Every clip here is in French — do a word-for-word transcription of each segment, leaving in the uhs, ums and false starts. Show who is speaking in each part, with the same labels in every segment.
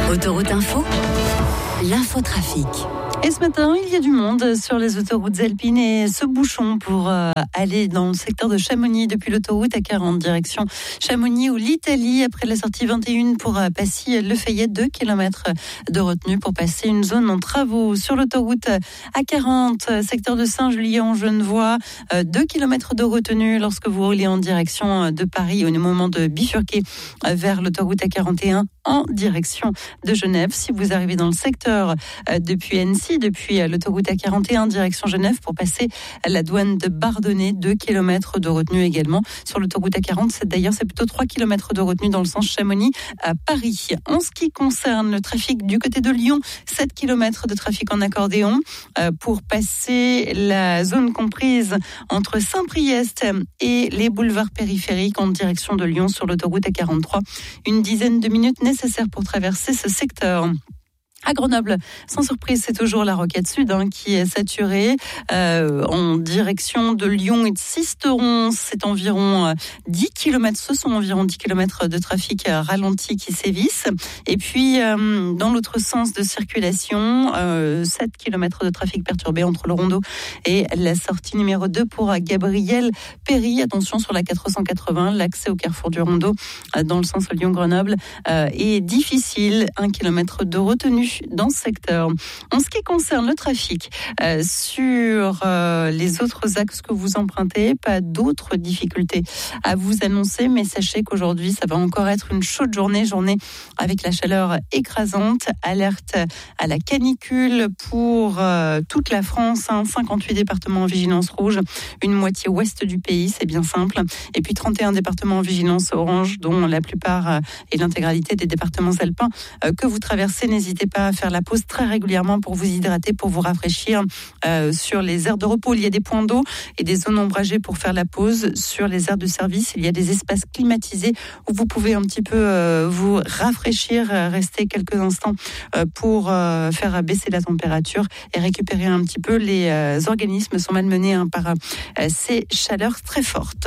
Speaker 1: Autoroute Info, l'infotrafic.
Speaker 2: Et ce matin, il y a du monde sur les autoroutes alpines et ce bouchon pour euh, aller dans le secteur de Chamonix depuis l'autoroute A quarante, direction Chamonix ou l'Italie après la sortie vingt et un pour euh, Passy-Le Fayet, deux kilomètres de retenue pour passer une zone en travaux. Sur l'autoroute A quarante, secteur de Saint-Julien-Genevois, euh, deux kilomètres de retenue lorsque vous roulez en direction de Paris au moment de bifurquer euh, vers l'autoroute A quarante et un en direction de Genève. Si vous arrivez dans le secteur euh, depuis Annecy, depuis l'autoroute A quarante et un direction Genève pour passer à la douane de Bardonnay, deux kilomètres de retenue également. Sur l'autoroute A quarante, c'est, d'ailleurs, c'est plutôt trois kilomètres de retenue dans le sens Chamonix à Paris. En ce qui concerne le trafic du côté de Lyon, sept kilomètres de trafic en accordéon euh, pour passer la zone comprise entre Saint-Priest et les boulevards périphériques en direction de Lyon sur l'autoroute A quarante-trois. Une dizaine de minutes nécessaires pour traverser ce secteur. À Grenoble, sans surprise, c'est toujours la Rocade Sud hein, qui est saturée euh, en direction de Lyon et de Sisteron. C'est environ euh, dix kilomètres, ce sont environ dix kilomètres de trafic euh, ralenti qui sévissent. Et puis, euh, dans l'autre sens de circulation, euh, sept kilomètres de trafic perturbé entre le Rondeau et la sortie numéro deux pour Gabriel Péry. Attention sur la quatre cent quatre-vingts, l'accès au carrefour du Rondeau euh, dans le sens Lyon-Grenoble euh, est difficile. Un kilomètre de retenue dans ce secteur. En ce qui concerne le trafic, euh, sur euh, les autres axes que vous empruntez, pas d'autres difficultés à vous annoncer, mais sachez qu'aujourd'hui, ça va encore être une chaude journée, journée avec la chaleur écrasante, alerte à la canicule pour euh, toute la France, hein, cinquante-huit départements en vigilance rouge, une moitié ouest du pays, c'est bien simple, et puis trente et un départements en vigilance orange, dont la plupart euh, et l'intégralité des départements alpins euh, que vous traversez. N'hésitez pas à faire la pause très régulièrement pour vous hydrater, pour vous rafraîchir. Euh, sur les aires de repos, il y a des points d'eau et des zones ombragées pour faire la pause. Sur les aires de service, il y a des espaces climatisés où vous pouvez un petit peu euh, vous rafraîchir, rester quelques instants euh, pour euh, faire baisser la température et récupérer un petit peu. Les euh, organismes sont malmenés hein, par euh, ces chaleurs très fortes.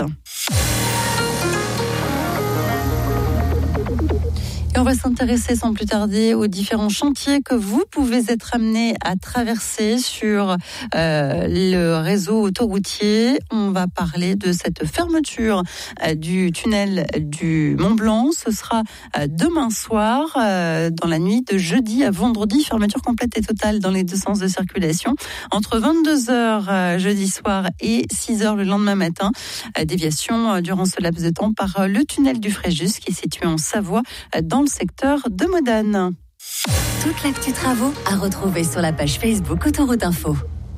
Speaker 2: Et on va s'intéresser sans plus tarder aux différents chantiers que vous pouvez être amenés à traverser sur euh, le réseau autoroutier. On va parler de cette fermeture euh, du tunnel du Mont-Blanc. Ce sera euh, demain soir, euh, dans la nuit de jeudi à vendredi. Fermeture complète et totale dans les deux sens de circulation. Entre vingt-deux heures euh, jeudi soir et six heures le lendemain matin. Euh, déviation euh, durant ce laps de temps par euh, le tunnel du Fréjus qui est situé en Savoie, euh, dans le secteur de Modane.
Speaker 1: Toute l'actu travaux à retrouver sur la page Facebook Autoroute Info.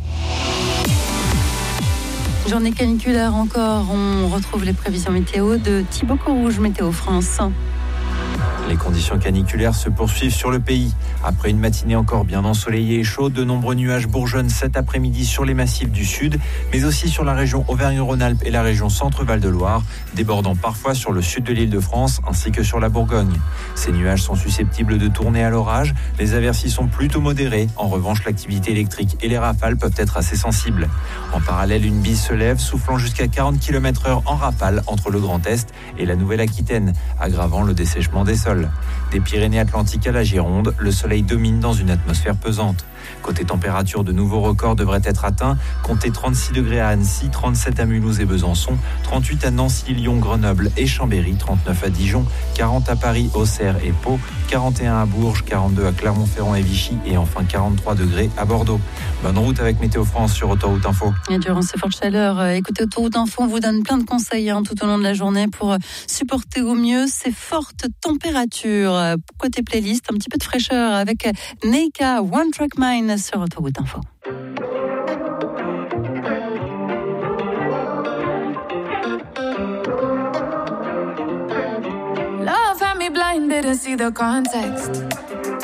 Speaker 2: Journée caniculaire encore, on retrouve les prévisions météo de Thibaut Courrouge, Météo France.
Speaker 3: Les conditions caniculaires se poursuivent sur le pays. Après une matinée encore bien ensoleillée et chaude, de nombreux nuages bourgeonnent cet après-midi sur les massifs du sud, mais aussi sur la région Auvergne-Rhône-Alpes et la région Centre-Val-de-Loire, débordant parfois sur le sud de l'Île-de-France ainsi que sur la Bourgogne. Ces nuages sont susceptibles de tourner à l'orage. Les aversis sont plutôt modérés. En revanche, l'activité électrique et les rafales peuvent être assez sensibles. En parallèle, une bise se lève, soufflant jusqu'à quarante kilomètres heure en rafale entre le Grand Est et la Nouvelle-Aquitaine, aggravant le dessèchement des sols. Des Pyrénées-Atlantiques à la Gironde, le soleil domine dans une atmosphère pesante. Côté température, de nouveaux records devraient être atteints. Comptez trente-six degrés à Annecy, trente-sept à Mulhouse et Besançon, trente-huit à Nancy, Lyon, Grenoble et Chambéry, trente-neuf à Dijon, quarante à Paris, Auxerre et Pau, quarante et un à Bourges, quarante-deux à Clermont-Ferrand et Vichy et enfin quarante-trois degrés à Bordeaux. Bonne route avec Météo France sur Autoroute Info.
Speaker 2: Et durant ces fortes chaleurs, écoutez Autoroute Info, on vous donne plein de conseils hein, tout au long de la journée pour supporter au mieux ces fortes températures. Côté playlist, un petit peu de fraîcheur avec Neika, One Track Mind sur Autoroute Info.
Speaker 4: Love had me blind, didn't see the context.